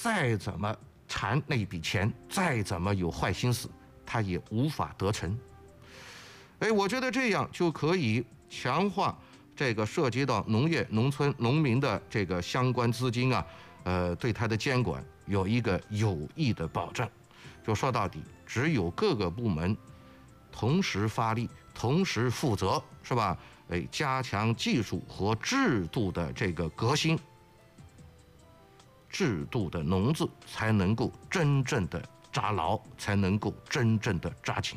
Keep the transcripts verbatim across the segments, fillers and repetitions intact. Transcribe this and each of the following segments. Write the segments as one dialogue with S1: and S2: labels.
S1: 再怎么缠那笔钱，再怎么有坏心思，他也无法得逞。哎，我觉得这样就可以强化这个涉及到农业、农村、农民的这个相关资金啊，呃，对它的监管有一个有益的保障。就说到底，只有各个部门同时发力、同时负责，是吧？哎，加强技术和制度的这个革新，制度的农字才能够真正的扎牢，才能够真正的扎紧。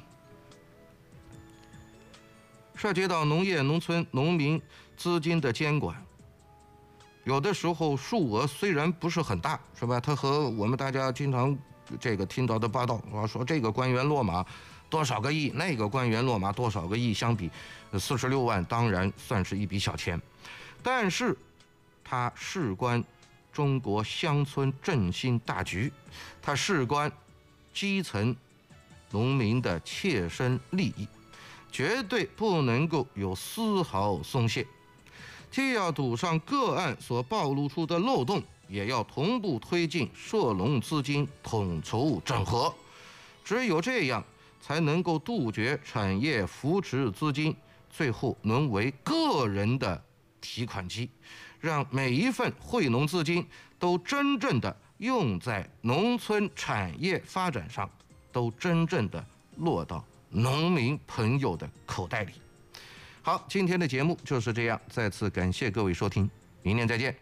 S1: 涉及到农业、农村、农民资金的监管，有的时候数额虽然不是很大，是吧？它和我们大家经常这个听到的报道说说这个官员落马多少个亿，那个官员落马多少个亿相比，四十六万当然算是一笔小钱，但是它事关中国乡村振兴大局，它事关基层农民的切身利益，绝对不能够有丝毫松懈，既要堵上个案所暴露出的漏洞，也要同步推进涉农资金统筹整合。只有这样，才能够杜绝产业扶持资金最后沦为个人的提款机，让每一份惠农资金都真正的用在农村产业发展上，都真正的落到农民朋友的口袋里。好，今天的节目就是这样，再次感谢各位收听，明年再见。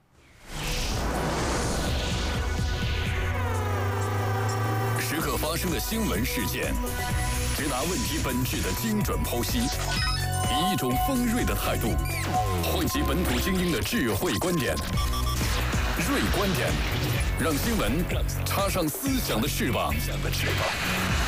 S2: 时刻发生的新闻事件，直达问题本质的精准剖析，以一种锋锐的态度，汇集本土精英的智慧观点。锐观点，让新闻插上思想的翅膀。